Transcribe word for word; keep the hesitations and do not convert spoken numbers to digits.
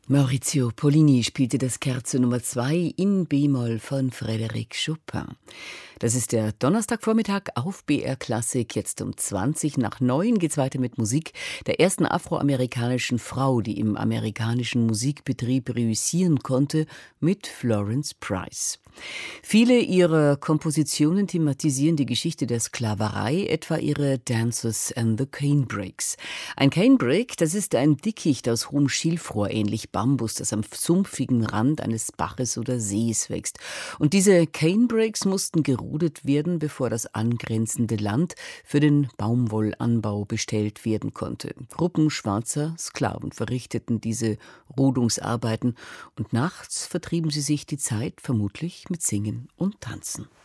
Maurizio Pollini spielte das Scherzo Nummer zwei in B-Moll von Frédéric Chopin. Das ist der Donnerstagvormittag auf B R Klassik. Jetzt um zwanzig nach neun geht's weiter mit Musik der ersten afroamerikanischen Frau, die im amerikanischen Musikbetrieb reüssieren konnte, mit Florence Price. Viele ihrer Kompositionen thematisieren die Geschichte der Sklaverei, etwa ihre Dancers and the Canebrakes. Ein Canebrake, das ist ein Dickicht aus hohem Schilfrohr, ähnlich Bambus, das am sumpfigen Rand eines Baches oder Sees wächst. Und diese Canebrakes mussten gerodet werden, bevor das angrenzende Land für den Baumwollanbau bestellt werden konnte. Gruppen schwarzer Sklaven verrichteten diese Rodungsarbeiten und nachts vertrieben sie sich die Zeit vermutlich mit Singen und Tanzen.